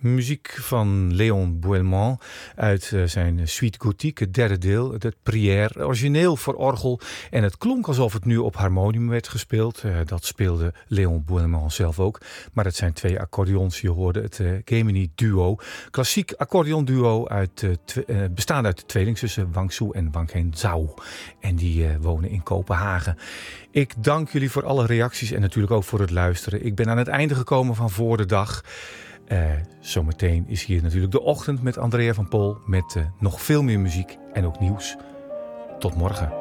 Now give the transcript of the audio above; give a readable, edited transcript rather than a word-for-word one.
Muziek van Léon Boëlmans uit zijn Suite Gothique, het derde deel, het Prière, origineel voor orgel. En het klonk alsof het nu op harmonium werd gespeeld. Dat speelde Léon Boëlmans zelf ook. Maar het zijn twee accordeons. Je hoorde het Gemini Duo. Klassiek accordeonduo bestaande uit de tweelingzussen Wang Su en Wang Hen Zhao. En die wonen in Kopenhagen. Ik dank jullie voor alle reacties en natuurlijk ook voor het luisteren. Ik ben aan het einde gekomen van Voor de Dag. Zometeen is hier natuurlijk de ochtend met Andrea van Pol met nog veel meer muziek en ook nieuws. Tot morgen.